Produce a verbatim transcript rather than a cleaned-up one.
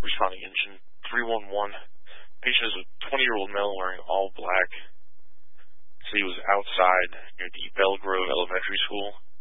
responding engine three one one. Patient is a twenty-year-old male wearing all black. So he was outside near the Bell Grove Elementary School.